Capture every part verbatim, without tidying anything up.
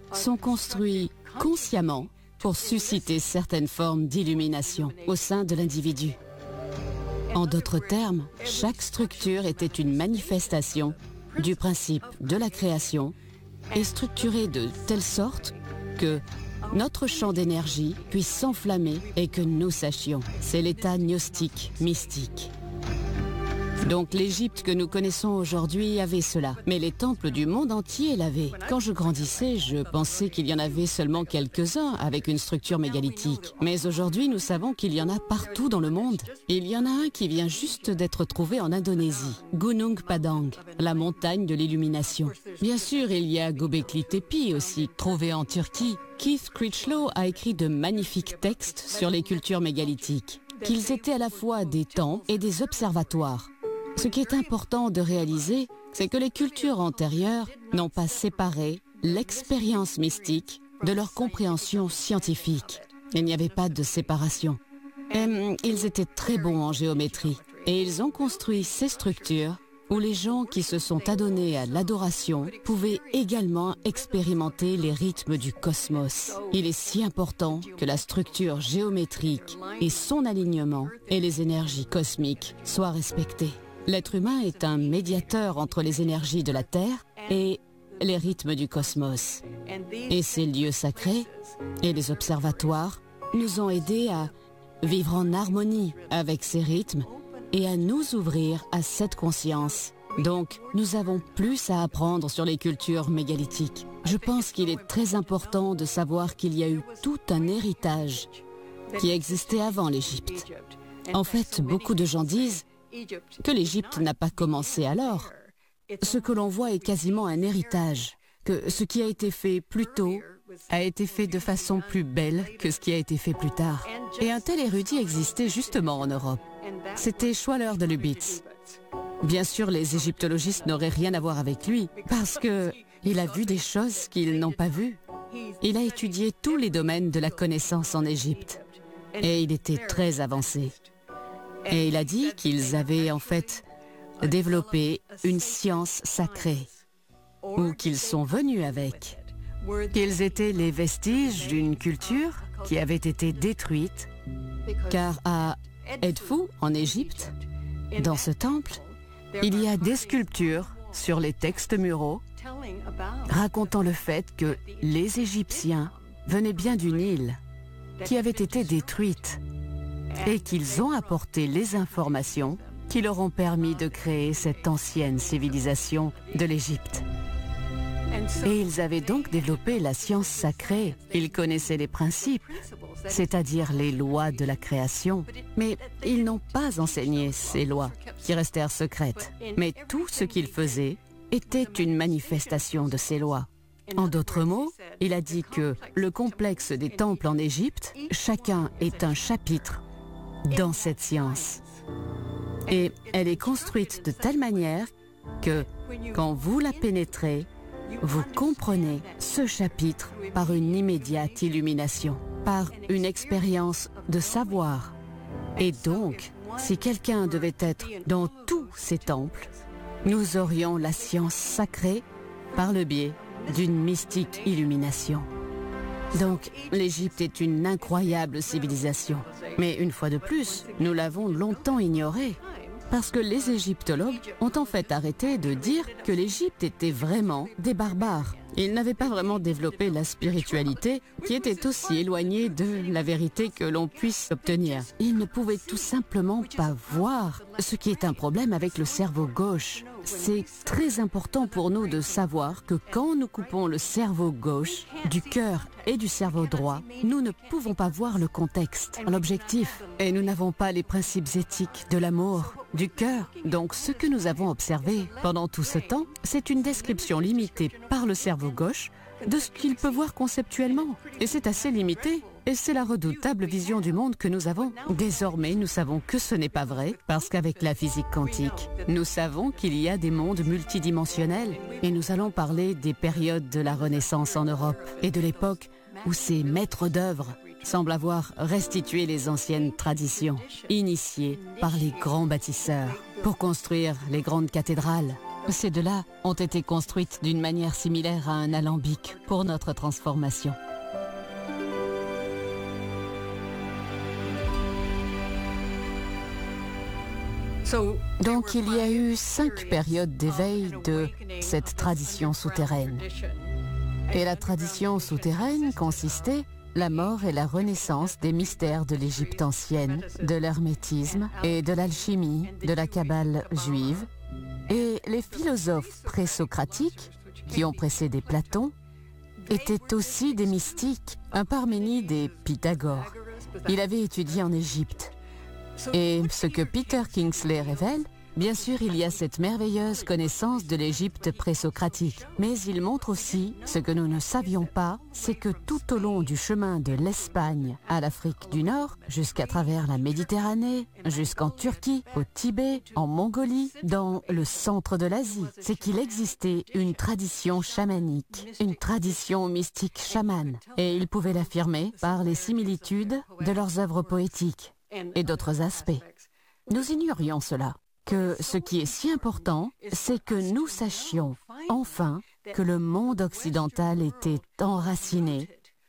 sont construits consciemment pour susciter certaines formes d'illumination au sein de l'individu. En d'autres termes, chaque structure était une manifestation du principe de la création et structurée de telle sorte que notre champ d'énergie puisse s'enflammer et que nous sachions. C'est l'état gnostique, mystique. Donc l'Égypte que nous connaissons aujourd'hui avait cela, mais les temples du monde entier l'avaient. Quand je grandissais, je pensais qu'il y en avait seulement quelques-uns avec une structure mégalithique. Mais aujourd'hui, nous savons qu'il y en a partout dans le monde. Il y en a un qui vient juste d'être trouvé en Indonésie, Gunung Padang, la montagne de l'illumination. Bien sûr, il y a Göbekli Tepe aussi, trouvé en Turquie. Keith Critchlow a écrit de magnifiques textes sur les cultures mégalithiques, qu'ils étaient à la fois des temples et des observatoires. Ce qui est important de réaliser, c'est que les cultures antérieures n'ont pas séparé l'expérience mystique de leur compréhension scientifique. Il n'y avait pas de séparation. Et, ils étaient très bons en géométrie et ils ont construit ces structures où les gens qui se sont adonnés à l'adoration pouvaient également expérimenter les rythmes du cosmos. Il est si important que la structure géométrique et son alignement et les énergies cosmiques soient respectés. L'être humain est un médiateur entre les énergies de la Terre et les rythmes du cosmos. Et ces lieux sacrés et les observatoires nous ont aidés à vivre en harmonie avec ces rythmes et à nous ouvrir à cette conscience. Donc, nous avons plus à apprendre sur les cultures mégalithiques. Je pense qu'il est très important de savoir qu'il y a eu tout un héritage qui existait avant l'Égypte. En fait, beaucoup de gens disent que l'Égypte n'a pas commencé alors. Ce que l'on voit est quasiment un héritage, que ce qui a été fait plus tôt a été fait de façon plus belle que ce qui a été fait plus tard. Et un tel érudit existait justement en Europe. C'était Schwaller de Lubitz. Bien sûr, les égyptologistes n'auraient rien à voir avec lui, parce que il a vu des choses qu'ils n'ont pas vues. Il a étudié tous les domaines de la connaissance en Égypte, et il était très avancé. Et il a dit qu'ils avaient en fait développé une science sacrée, ou qu'ils sont venus avec, qu'ils étaient les vestiges d'une culture qui avait été détruite, car à Edfou, en Égypte, dans ce temple, il y a des sculptures sur les textes muraux racontant le fait que les Égyptiens venaient bien d'une île qui avait été détruite et qu'ils ont apporté les informations qui leur ont permis de créer cette ancienne civilisation de l'Égypte. Et ils avaient donc développé la science sacrée. Ils connaissaient les principes, c'est-à-dire les lois de la création. Mais ils n'ont pas enseigné ces lois, qui restèrent secrètes. Mais tout ce qu'ils faisaient était une manifestation de ces lois. En d'autres mots, il a dit que le complexe des temples en Égypte, chacun est un chapitre dans cette science. Et elle est construite de telle manière que, quand vous la pénétrez, vous comprenez ce chapitre par une immédiate illumination, par une expérience de savoir. Et donc, si quelqu'un devait être dans tous ces temples, nous aurions la science sacrée par le biais d'une mystique illumination. Donc, l'Égypte est une incroyable civilisation. Mais une fois de plus, nous l'avons longtemps ignorée. Parce que les égyptologues ont en fait arrêté de dire que l'Égypte était vraiment des barbares. Ils n'avaient pas vraiment développé la spiritualité qui était aussi éloignée de la vérité que l'on puisse obtenir. Ils ne pouvaient tout simplement pas voir, ce qui est un problème avec le cerveau gauche. C'est très important pour nous de savoir que quand nous coupons le cerveau gauche du cœur et du cerveau droit, nous ne pouvons pas voir le contexte, l'objectif, et nous n'avons pas les principes éthiques de l'amour, du cœur. Donc ce que nous avons observé pendant tout ce temps, c'est une description limitée par le cerveau gauche de ce qu'il peut voir conceptuellement. Et c'est assez limité. Et c'est la redoutable vision du monde que nous avons. Désormais, nous savons que ce n'est pas vrai, parce qu'avec la physique quantique, nous savons qu'il y a des mondes multidimensionnels. Et nous allons parler des périodes de la Renaissance en Europe et de l'époque où ces maîtres d'œuvre semblent avoir restitué les anciennes traditions, initiées par les grands bâtisseurs, pour construire les grandes cathédrales, Ces deux-là ont été construites d'une manière similaire à un alambic pour notre transformation. Donc il y a eu cinq périodes d'éveil de cette tradition souterraine. Et la tradition souterraine consistait la mort et la renaissance des mystères de l'Égypte ancienne, de l'hermétisme et de l'alchimie, de la kabbale juive. Et les philosophes présocratiques, qui ont précédé Platon, étaient aussi des mystiques, un Parménide et Pythagore. Il avait étudié en Égypte. Et ce que Peter Kingsley révèle, bien sûr, il y a cette merveilleuse connaissance de l'Égypte présocratique. Mais il montre aussi, ce que nous ne savions pas, c'est que tout au long du chemin de l'Espagne à l'Afrique du Nord, jusqu'à travers la Méditerranée, jusqu'en Turquie, au Tibet, en Mongolie, dans le centre de l'Asie, c'est qu'il existait une tradition chamanique, une tradition mystique chamane. Et ils pouvaient l'affirmer par les similitudes de leurs œuvres poétiques et d'autres aspects. Nous ignorions cela. Que ce qui est si important, c'est que nous sachions enfin que le monde occidental était enraciné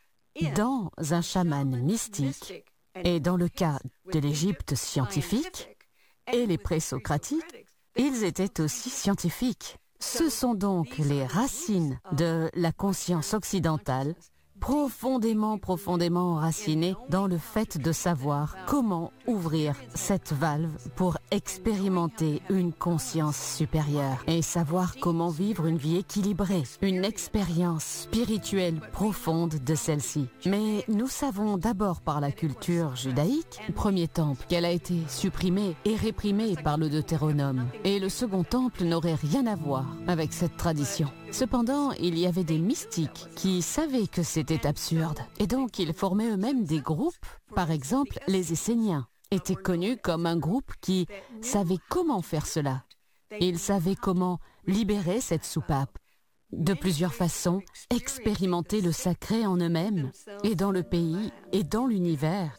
dans un chaman mystique et dans le cas de l'Égypte scientifique et les présocratiques, ils étaient aussi scientifiques. Ce sont donc les racines de la conscience occidentale profondément, profondément enraciné dans le fait de savoir comment ouvrir cette valve pour expérimenter une conscience supérieure et savoir comment vivre une vie équilibrée, une expérience spirituelle profonde de celle-ci. Mais nous savons d'abord par la culture judaïque, le premier temple, qu'elle a été supprimée et réprimée par le Deutéronome. Et le second temple n'aurait rien à voir avec cette tradition. Cependant, il y avait des mystiques qui savaient que c'était absurde. Et donc, ils formaient eux-mêmes des groupes. Par exemple, les Esséniens étaient connus comme un groupe qui savait comment faire cela. Ils savaient comment libérer cette soupape. De plusieurs façons, expérimenter le sacré en eux-mêmes, et dans le pays, et dans l'univers.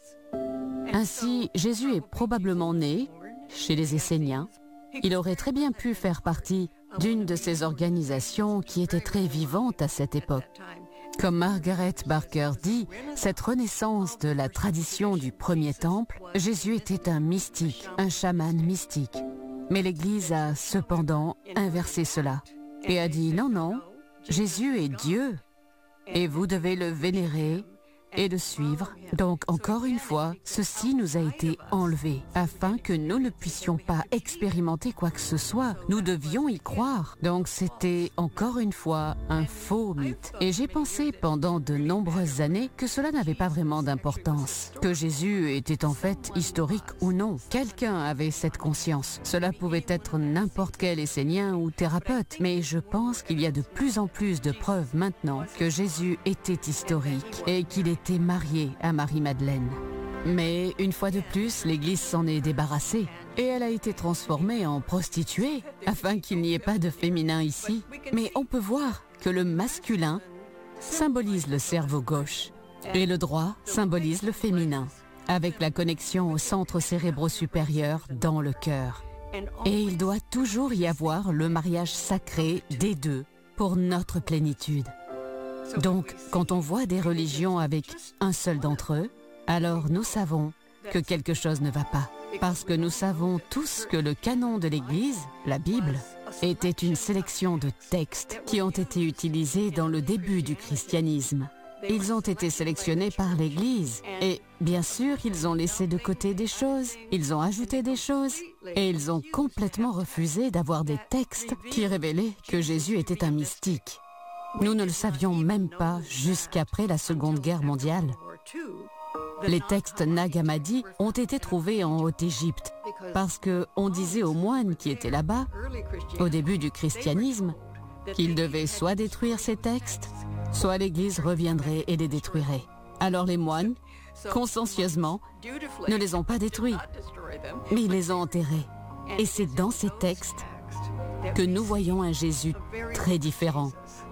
Ainsi, Jésus est probablement né chez les Esséniens. Il aurait très bien pu faire partie d'une de ces organisations qui étaient très vivantes à cette époque. Comme Margaret Barker dit, cette renaissance de la tradition du premier temple, Jésus était un mystique, un chaman mystique. Mais l'Église a cependant inversé cela et a dit non, non, Jésus est Dieu et vous devez le vénérer et le suivre. Donc, encore une fois, ceci nous a été enlevé afin que nous ne puissions pas expérimenter quoi que ce soit. Nous devions y croire. Donc, c'était encore une fois un faux mythe. Et j'ai pensé pendant de nombreuses années que cela n'avait pas vraiment d'importance. Que Jésus était en fait historique ou non. Quelqu'un avait cette conscience. Cela pouvait être n'importe quel essénien ou thérapeute. Mais je pense qu'il y a de plus en plus de preuves maintenant que Jésus était historique et qu'il était était mariée à Marie-Madeleine. Mais une fois de plus, l'Église s'en est débarrassée et elle a été transformée en prostituée afin qu'il n'y ait pas de féminin ici. Mais on peut voir que le masculin symbolise le cerveau gauche et le droit symbolise le féminin, avec la connexion au centre cérébro-supérieur dans le cœur. Et il doit toujours y avoir le mariage sacré des deux pour notre plénitude. Donc, quand on voit des religions avec un seul d'entre eux, alors nous savons que quelque chose ne va pas. Parce que nous savons tous que le canon de l'Église, la Bible, était une sélection de textes qui ont été utilisés dans le début du christianisme. Ils ont été sélectionnés par l'Église et, bien sûr, ils ont laissé de côté des choses, ils ont ajouté des choses et ils ont complètement refusé d'avoir des textes qui révélaient que Jésus était un mystique. Nous ne le savions même pas jusqu'après la Seconde Guerre mondiale. Les textes Nag Hammadi ont été trouvés en Haute-Égypte parce qu'on disait aux moines qui étaient là-bas, au début du christianisme, qu'ils devaient soit détruire ces textes, soit l'Église reviendrait et les détruirait. Alors les moines, consciencieusement, ne les ont pas détruits, mais ils les ont enterrés. Et c'est dans ces textes que nous voyons un Jésus très différent.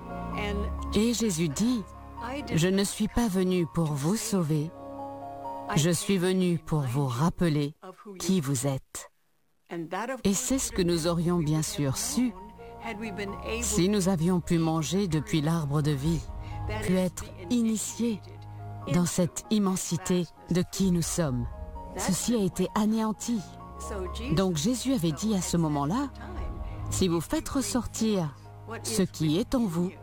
Et Jésus dit, « Je ne suis pas venu pour vous sauver, je suis venu pour vous rappeler qui vous êtes. » Et c'est ce que nous aurions bien sûr su Si nous avions pu manger depuis l'arbre de vie, pu être initiés dans cette immensité de qui nous sommes, ceci a été anéanti. Donc Jésus avait dit à ce moment-là, si vous faites ressortir ce qui est en vous,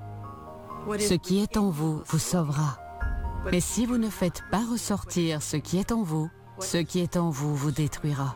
ce qui est en vous vous sauvera. Mais si vous ne faites pas ressortir ce qui est en vous, ce qui est en vous vous détruira.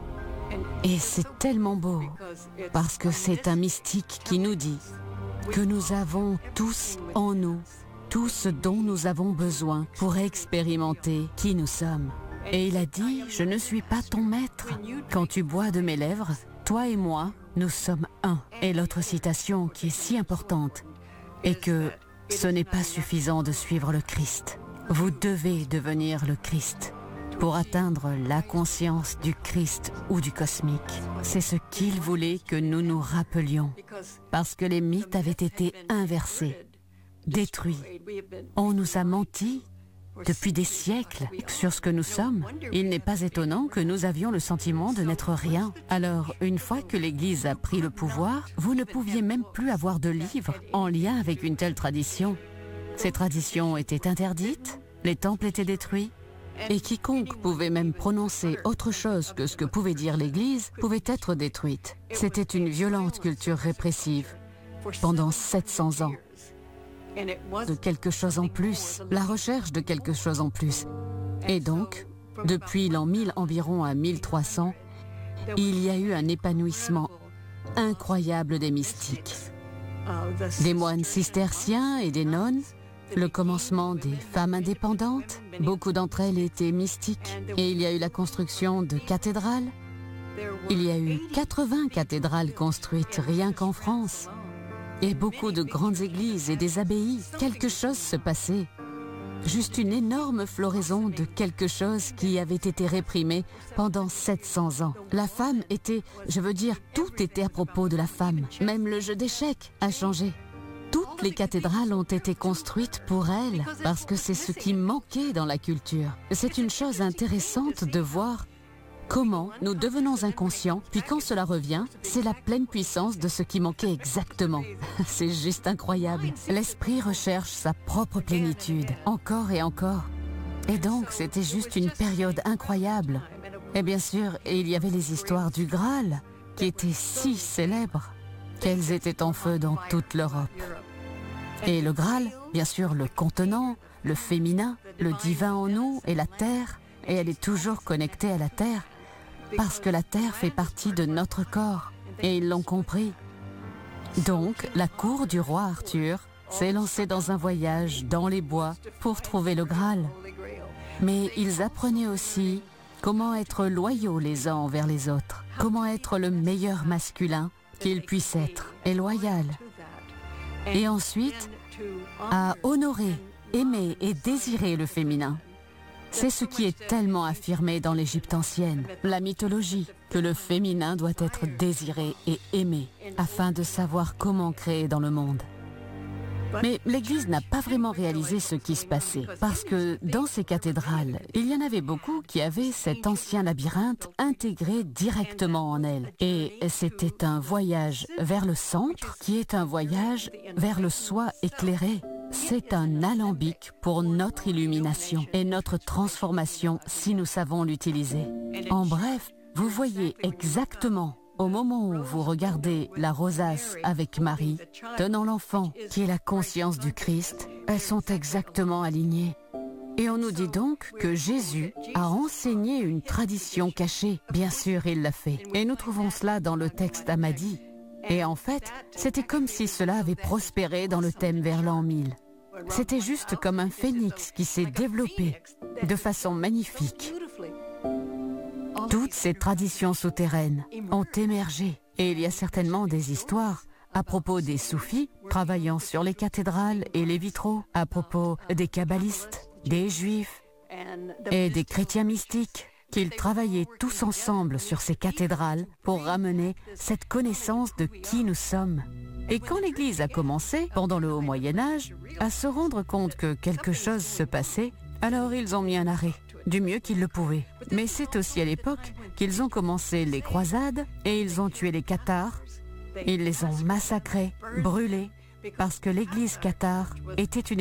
Et c'est tellement beau, parce que c'est un mystique qui nous dit que nous avons tous en nous, tout ce dont nous avons besoin pour expérimenter qui nous sommes. Et il a dit, je ne suis pas ton maître. Quand tu bois de mes lèvres, toi et moi, nous sommes un. Et l'autre citation qui est si importante est que ce n'est pas suffisant de suivre le Christ. Vous devez devenir le Christ pour atteindre la conscience du Christ ou du cosmique. C'est ce qu'il voulait que nous nous rappelions, parce que les mythes avaient été inversés, détruits. On nous a menti depuis des siècles sur ce que nous sommes. Il n'est pas étonnant que nous avions le sentiment de n'être rien. Alors, une fois que l'Église a pris le pouvoir, vous ne pouviez même plus avoir de livres en lien avec une telle tradition. Ces traditions étaient interdites, les temples étaient détruits, et quiconque pouvait même prononcer autre chose que ce que pouvait dire l'Église pouvait être détruite. C'était une violente culture répressive pendant sept cents ans. De quelque chose en plus, la recherche de quelque chose en plus. Et donc, depuis l'an mille environ à mille trois cents, il y a eu un épanouissement incroyable des mystiques. Des moines cisterciens et des nonnes, le commencement des femmes indépendantes, beaucoup d'entre elles étaient mystiques. Et il y a eu la construction de cathédrales. Il y a eu quatre-vingts cathédrales construites rien qu'en France. Et beaucoup de grandes églises et des abbayes. Quelque chose se passait. Juste une énorme floraison de quelque chose qui avait été réprimé pendant sept cents ans. La femme était, je veux dire, tout était à propos de la femme. Même le jeu d'échecs a changé. Toutes les cathédrales ont été construites pour elle, parce que c'est ce qui manquait dans la culture. C'est une chose intéressante de voir comment nous devenons inconscients, puis quand cela revient, c'est la pleine puissance de ce qui manquait exactement. C'est juste incroyable. L'esprit recherche sa propre plénitude, encore et encore. Et donc, c'était juste une période incroyable. Et bien sûr, il y avait les histoires du Graal, qui étaient si célèbres, qu'elles étaient en feu dans toute l'Europe. Et le Graal, bien sûr, le contenant, le féminin, le divin en nous et la terre, et elle est toujours connectée à la terre, parce que la terre fait partie de notre corps, et ils l'ont compris. Donc, la cour du roi Arthur s'est lancée dans un voyage dans les bois pour trouver le Graal. Mais ils apprenaient aussi comment être loyaux les uns envers les autres, comment être le meilleur masculin qu'il puisse être, et loyal. Et ensuite, à honorer, aimer et désirer le féminin. C'est ce qui est tellement affirmé dans l'Égypte ancienne, la mythologie, que le féminin doit être désiré et aimé afin de savoir comment créer dans le monde. Mais l'Église n'a pas vraiment réalisé ce qui se passait, parce que dans ces cathédrales, il y en avait beaucoup qui avaient cet ancien labyrinthe intégré directement en elles. Et c'était un voyage vers le centre qui est un voyage vers le soi éclairé. C'est un alambic pour notre illumination et notre transformation si nous savons l'utiliser. En bref, vous voyez exactement, au moment où vous regardez la rosace avec Marie, tenant l'enfant qui est la conscience du Christ, elles sont exactement alignées. Et on nous dit donc que Jésus a enseigné une tradition cachée. Bien sûr, il l'a fait. Et nous trouvons cela dans le texte Hammadi. Et en fait, c'était comme si cela avait prospéré dans le thème vers l'an mille. C'était juste comme un phénix qui s'est développé de façon magnifique. Toutes ces traditions souterraines ont émergé. Et il y a certainement des histoires à propos des soufis travaillant sur les cathédrales et les vitraux, à propos des kabbalistes, des juifs et des chrétiens mystiques, qu'ils travaillaient tous ensemble sur ces cathédrales pour ramener cette connaissance de qui nous sommes. Et quand l'Église a commencé, pendant le Haut Moyen-Âge, à se rendre compte que quelque chose se passait, alors ils ont mis un arrêt, du mieux qu'ils le pouvaient. Mais c'est aussi à l'époque qu'ils ont commencé les croisades et ils ont tué les cathares Ils les ont massacrés, brûlés, parce que l'église cathare était une